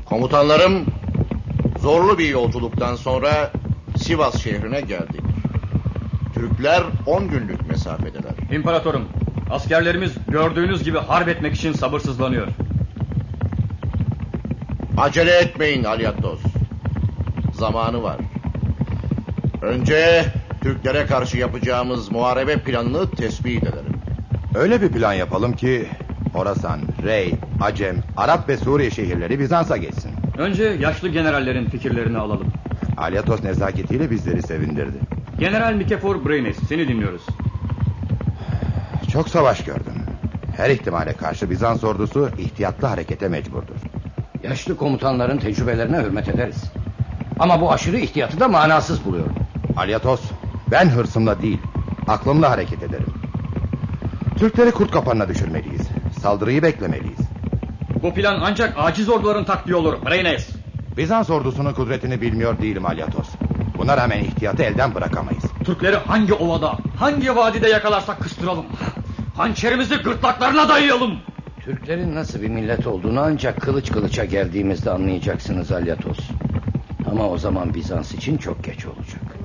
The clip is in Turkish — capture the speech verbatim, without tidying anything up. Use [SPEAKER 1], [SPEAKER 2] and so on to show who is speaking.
[SPEAKER 1] Komutanlarım, zorlu bir yolculuktan sonra Sivas şehrine geldik. Türkler on günlük mesafedeler.
[SPEAKER 2] İmparatorum, askerlerimiz gördüğünüz gibi harp etmek için sabırsızlanıyor.
[SPEAKER 1] Acele etmeyin Alyatos. Zamanı var. Önce Türklere karşı yapacağımız muharebe planını tespit edelim.
[SPEAKER 3] Öyle bir plan yapalım ki Horasan, Rey, Acem, Arap ve Suriye şehirleri Bizans'a geçsin.
[SPEAKER 2] Önce yaşlı generallerin fikirlerini alalım.
[SPEAKER 3] Alyatos nezaketiyle bizleri sevindirdi.
[SPEAKER 2] General Nikefor Breynes, seni dinliyoruz.
[SPEAKER 3] Çok savaş gördüm. Her ihtimale karşı Bizans ordusu ihtiyatlı harekete mecburdur.
[SPEAKER 4] Yaşlı komutanların tecrübelerine hürmet ederiz. Ama bu aşırı ihtiyatı da manasız buluyorum.
[SPEAKER 3] Alyatos, ben hırsımla değil, aklımla hareket ederim. Türkleri kurt kapanına düşürmeliyiz. Saldırıyı beklemeliyiz.
[SPEAKER 2] Bu plan ancak aciz orduların taktiği olur Breynes.
[SPEAKER 3] Bizans ordusunun kudretini bilmiyor değilim Alyatos. Buna rağmen ihtiyatı elden bırakamayız.
[SPEAKER 2] Türkleri hangi ovada, hangi vadide yakalarsak kıstıralım. Hançerimizi gırtlaklarına dayayalım.
[SPEAKER 4] Türklerin nasıl bir millet olduğunu ancak kılıç kılıça geldiğimizde anlayacaksınız Alyatos. Ama o zaman Bizans için çok geç olacak.